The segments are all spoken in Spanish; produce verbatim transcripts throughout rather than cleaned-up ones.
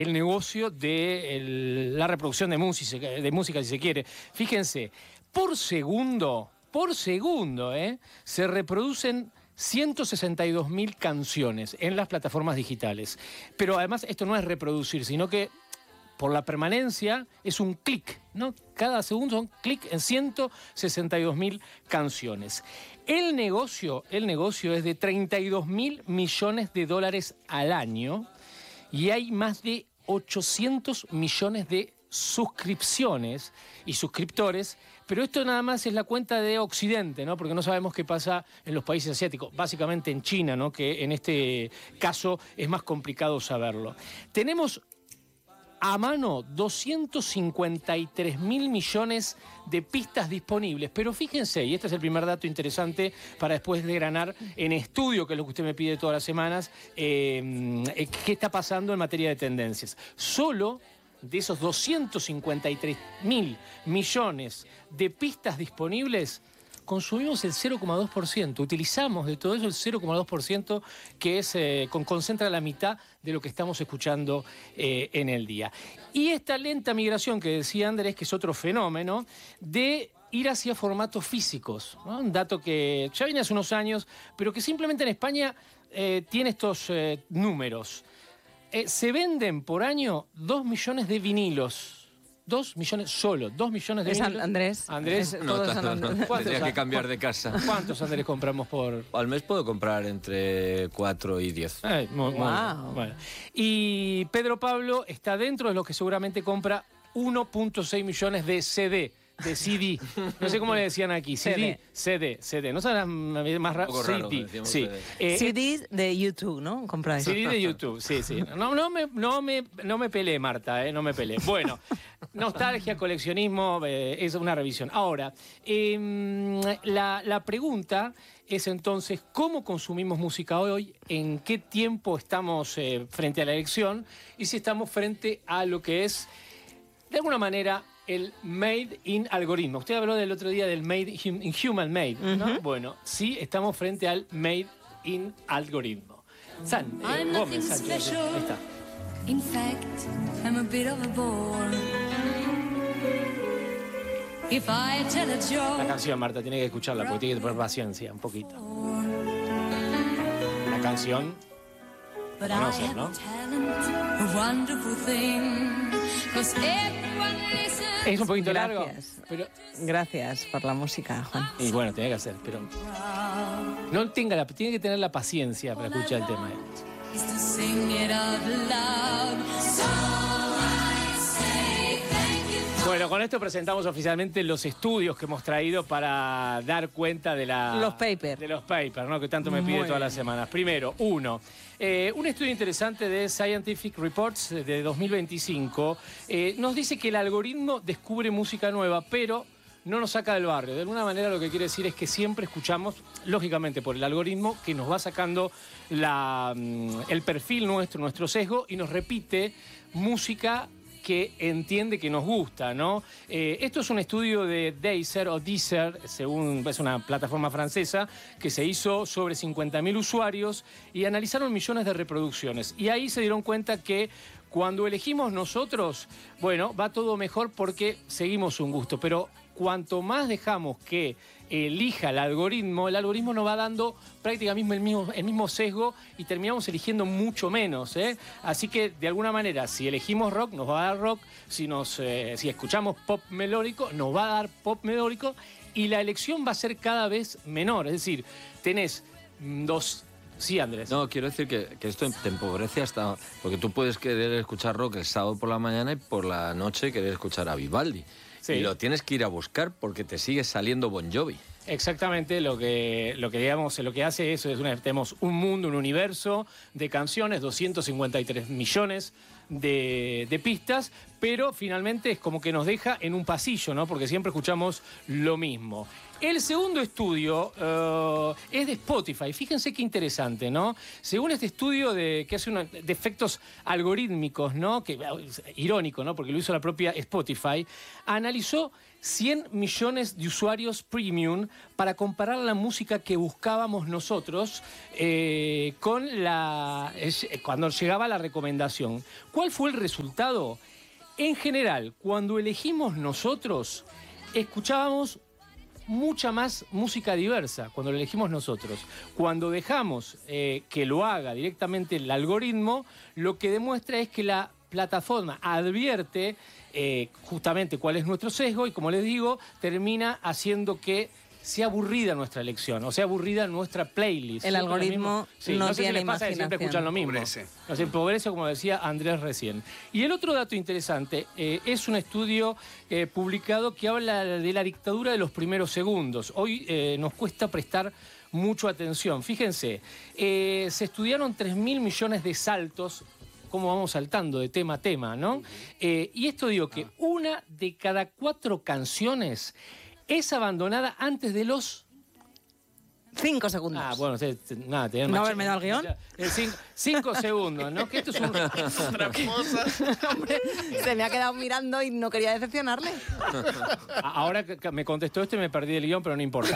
el negocio de el, la reproducción de música, de música, si se quiere. Fíjense, por segundo, por segundo, ¿eh? se reproducen ciento sesenta y dos mil canciones en las plataformas digitales. Pero además esto no es reproducir, sino que por la permanencia es un clic, ¿no? Cada segundo son clic en ciento sesenta y dos mil canciones. El negocio, el negocio es de treinta y dos mil millones de dólares al año y hay más de ochocientos millones de suscripciones y suscriptores, pero esto nada más es la cuenta de Occidente, ¿no? Porque no sabemos qué pasa en los países asiáticos, básicamente en China, ¿no? Que en este caso es más complicado saberlo. Tenemos a mano doscientos cincuenta y tres mil millones de pistas disponibles. Pero fíjense, y este es el primer dato interesante para después desgranar en estudio, que es lo que usted me pide todas las semanas, eh, qué está pasando en materia de tendencias. Solo de esos doscientos cincuenta y tres mil millones de pistas disponibles, consumimos el cero coma dos por ciento, utilizamos de todo eso el cero coma dos por ciento, que es, eh, con, concentra la mitad de lo que estamos escuchando eh, en el día. Y esta lenta migración que decía Andrés, que es otro fenómeno, de ir hacia formatos físicos, ¿no? Un dato que ya viene hace unos años, pero que simplemente en España eh, tiene estos eh, números. Eh, se venden por año dos millones de vinilos. Dos millones solo, dos millones de ¿Es vinilos. Andrés? Andrés. No, todos no, son no, Andrés. no. Tendría que cambiar de casa. ¿Cuántos, Andrés, compramos por...? Al mes puedo comprar entre cuatro y diez. Ay, muy, muy Wow. bien. Bueno. Y Pedro Pablo está dentro de los que seguramente compra uno punto seis millones de C D. De C D. No sé cómo le decían aquí. C D. C D. C D. ¿No sabes más rápido? raro, C D. decíamos Sí. C D. Eh, C Ds de YouTube, ¿no? Compráis. C D de YouTube, sí, sí. No, no, me, no, me, no me peleé, Marta, eh, no me peleé. Bueno, nostalgia, coleccionismo, eh, es una revisión. Ahora, eh, la, la pregunta es entonces, ¿cómo consumimos música hoy? ¿En qué tiempo estamos eh, frente a la elección? Y si estamos frente a lo que es, de alguna manera, el made in algoritmo. Usted habló del otro día del made in human made, ¿no? Uh-huh. Bueno, sí, estamos frente al made in algoritmo. San eh, Gómez Sánchez. Ahí está. In fact, I'm a bit of a bore. If I tell a joke. La canción, Marta, tiene que escucharla porque tiene que tener paciencia, un poquito. La canción. But La I conoces, have ¿no? a talent, a wonderful thing. 'Cause everyone listens. Es un poquito largo, Gracias. pero Gracias por la música, Juan. y bueno, tiene que hacer, pero no tenga la, tiene que tener la paciencia para escuchar el tema. Is to sing it out loud. So I say thank you. Bueno, con esto presentamos oficialmente los estudios que hemos traído para dar cuenta de la... Los papers. De los papers, ¿no? Que tanto me pide Muy todas las bien. semanas. Primero, uno, eh, un estudio interesante de Scientific Reports de dos mil veinticinco eh, nos dice que el algoritmo descubre música nueva, pero no nos saca del barrio. De alguna manera lo que quiere decir es que siempre escuchamos, lógicamente por el algoritmo, que nos va sacando la, el perfil nuestro, nuestro sesgo, y nos repite música que entiende que nos gusta, ¿no? Eh, esto es un estudio de Deezer o Deezer, según es una plataforma francesa, que se hizo sobre cincuenta mil usuarios y analizaron millones de reproducciones. Y ahí se dieron cuenta que cuando elegimos nosotros, bueno, va todo mejor porque seguimos un gusto, pero cuanto más dejamos que elija el algoritmo, el algoritmo nos va dando prácticamente el mismo, el mismo sesgo y terminamos eligiendo mucho menos, ¿eh? Así que, de alguna manera, si elegimos rock, nos va a dar rock. Si, nos, eh, si escuchamos pop melódico, nos va a dar pop melódico. Y la elección va a ser cada vez menor. Es decir, tenés dos... Sí, Andrés. No, quiero decir que, que esto te empobrece hasta... Porque tú puedes querer escuchar rock el sábado por la mañana y por la noche querer escuchar a Vivaldi. Sí. Y lo tienes que ir a buscar porque te sigue saliendo Bon Jovi. Exactamente, lo que, lo que, digamos, lo que hace eso es una, tenemos un mundo, un universo de canciones, doscientos cincuenta y tres millones de, de pistas, pero finalmente es como que nos deja en un pasillo, ¿no? Porque siempre escuchamos lo mismo. El segundo estudio uh, es de Spotify. Fíjense qué interesante, ¿no? Según este estudio de, que hace una, de efectos algorítmicos, ¿no? Que, irónico, ¿no? Porque lo hizo la propia Spotify, analizó cien millones de usuarios premium para comparar la música que buscábamos nosotros eh, con la cuando llegaba la recomendación. ¿Cuál fue el resultado? En general, cuando elegimos nosotros, escuchábamos mucha más música diversa cuando lo elegimos nosotros. Cuando dejamos eh, que lo haga directamente el algoritmo, lo que demuestra es que la plataforma advierte eh, justamente cuál es nuestro sesgo y, como les digo, termina haciendo que sea aburrida nuestra elección, o sea aburrida nuestra playlist. El algoritmo sí, no, no sé tiene si les pasa que siempre escuchan lo mismo. Empobrece. Nos empobrece, como decía Andrés recién. Y el otro dato interesante eh, es un estudio eh, publicado que habla de la dictadura de los primeros segundos. Hoy eh, nos cuesta prestar mucho atención. Fíjense, eh, se estudiaron tres mil millones de saltos, cómo vamos saltando de tema a tema, ¿no? Eh, y esto digo que una de cada cuatro canciones es abandonada antes de los... Cinco segundos. Ah, bueno, te, te, nada, te ¿No haberme dado el guión? Eh, cinco, cinco segundos, ¿no? Que esto es un... Hombre, se me ha quedado mirando y no quería decepcionarle. Ahora que me contestó esto y me perdí el guión, pero no importa.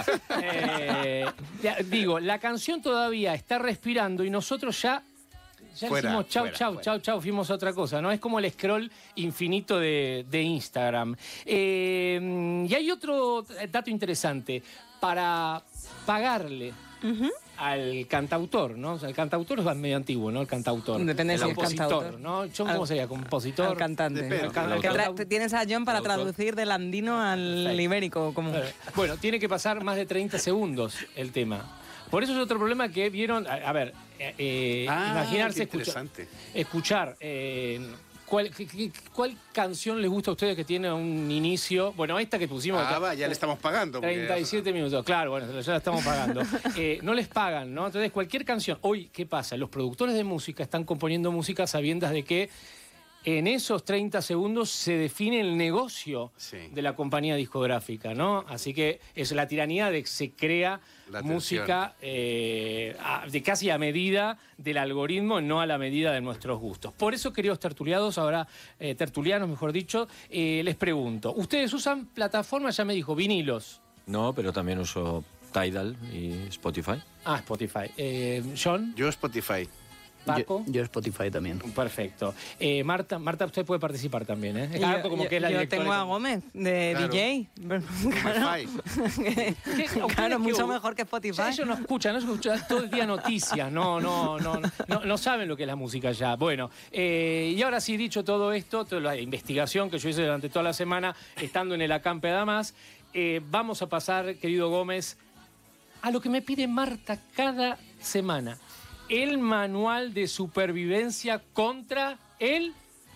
Eh, ya, digo, la canción todavía está respirando y nosotros ya... Ya Fuera, decimos chau, fuera, chau, fuera. chau, chau, fuimos a otra cosa, ¿no? Es como el scroll infinito de, de Instagram. Eh, y hay otro dato interesante. Para pagarle Uh-huh. al cantautor, ¿no? O sea, el cantautor es medio antiguo, ¿no? El cantautor. Depende el si es compositor, cantautor. ¿no? Yo, Al- ¿cómo sería? ¿Compositor? Al cantante. Depende. Al can- Al Que autor. tra- tienes a John para El autor. traducir del andino al Perfecto. ibérico. Como... Claro. Bueno, tiene que pasar más de treinta segundos el tema. Por eso es otro problema que vieron. A, a ver, eh, eh, Ah, imaginarse qué escuchar, interesante. escuchar eh, ¿cuál, qué- qué- ¿cuál canción les gusta a ustedes que tiene un inicio? Bueno, esta que pusimos Ah, acá. va, ya le estamos pagando. porque- treinta y siete minutos, claro, bueno, ya la estamos pagando. Eh, no les pagan, ¿no? Entonces, cualquier canción. Hoy, ¿qué pasa? Los productores de música están componiendo música sabiendas de que en esos treinta segundos se define el negocio Sí. de la compañía discográfica, ¿no? Así que es la tiranía de que se crea La atención. música eh, a- de casi a medida del algoritmo, no a la medida de nuestros gustos. Por eso, queridos tertuliados, ahora eh, tertulianos, mejor dicho, eh, les pregunto, ¿ustedes usan plataformas, ya me dijo, vinilos? No, pero también uso Tidal y Spotify. Ah, Spotify. Eh, John, Yo Spotify. Paco. Yo, yo Spotify también. Perfecto. Eh, Marta, Marta, usted puede participar también, ¿eh? Y Claro, yo, como yo- que es la yo directora tengo de- a Gómez, de Claro. D J. Claro, Wi-Fi. claro, mucho que- mejor que Ya Spotify. ellos no escuchan, no escuchan todo el día noticias, no, no, no, no, no, no saben lo que es la música ya. Bueno, eh, y ahora sí, dicho todo esto, toda la investigación que yo hice durante toda la semana, estando en el Acampe Damas, eh, vamos a pasar, querido Gómez, a lo que me pide Marta cada semana. El manual de supervivencia contra el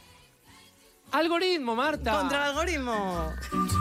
algoritmo, Marta. Contra el algoritmo.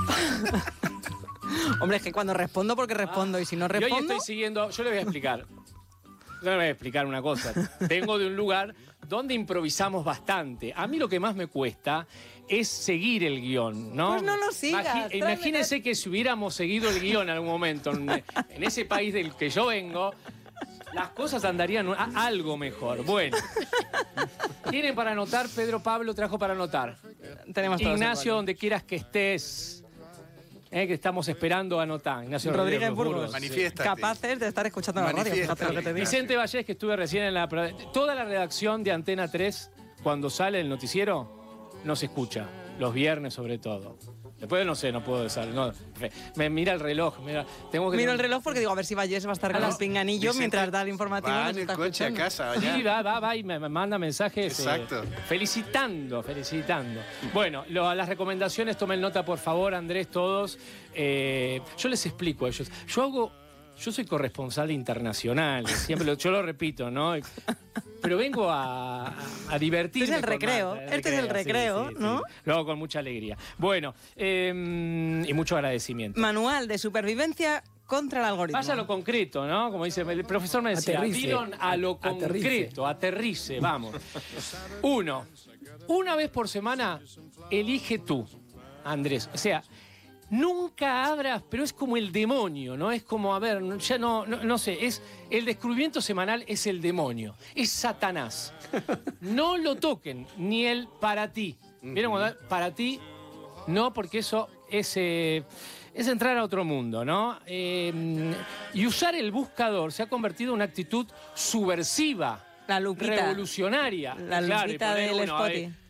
Hombre, es que cuando respondo, porque respondo. Y si no Y hoy respondo, estoy siguiendo, yo le voy a explicar. Yo le voy a explicar una cosa. Vengo de un lugar donde improvisamos bastante. A mí lo que más me cuesta es seguir el guión, ¿no? Pues no lo sigas, Imagi- tráeme- Imagínense que si hubiéramos seguido el guión en algún momento en, en ese país del que yo vengo, las cosas andarían a- algo mejor. Bueno. ¿Tienen para anotar? Pedro Pablo trajo para anotar. tenemos todos Ignacio, el donde quieras que estés. Eh, que estamos esperando anotar. Ignacio Rodríguez Burgos. Burgos. Manifiéstate. capaces de estar escuchando la radio. Fíjate lo que te digo. Vicente Vallés, que estuve recién en la... Toda la redacción de Antena tres, cuando sale el noticiero, nos escucha. Los viernes, sobre todo. Después no sé, no puedo decir. No, me mira el reloj. Mira, tengo que Miro el reloj porque digo, a ver si Vallés va a estar A con las- el pinganillo Vicente mientras da el informativo. y Va nos en el está coche a escuchando. casa. Sí, Allá. va, va, va y me me manda mensajes. eh, Exacto. felicitando, felicitando. Bueno, lo- las recomendaciones, tomen nota, por favor, Andrés, todos. Eh, yo les explico a ellos. Yo hago yo soy corresponsal internacional, siempre lo, yo lo repito, ¿no? Pero vengo a, a divertirme. Este es el con recreo, más, este es el recreo, sí, sí, ¿no? Sí. Lo hago con mucha alegría. Bueno, eh, y mucho agradecimiento. Manual de supervivencia contra el algoritmo. Vaya a lo concreto, ¿no? Como dice el profesor, me decía, Aterrice. Dillon, a lo concreto, aterrice, vamos. Uno, una vez por semana, elige tú, Andrés. O sea, nunca abras, pero es como el demonio, ¿no? Es como, a ver, ya no, no, no sé, es el descubrimiento semanal es el demonio, es Satanás. No lo toquen, ni el para ti. ¿Vieron cuando para ti? No, porque eso es, eh, es entrar a otro mundo, ¿no? Eh, y usar el buscador se ha convertido en una actitud subversiva, La lupita. revolucionaria. La Claro, y lupita poner del uno, Spotify. eh,